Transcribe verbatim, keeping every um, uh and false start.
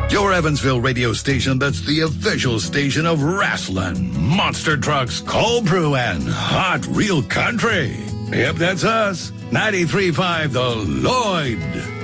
Your Evansville radio station that's the official station of wrestling, monster trucks, cold brew, and hot real country. Yep, that's us. ninety-three point five The Lloyd.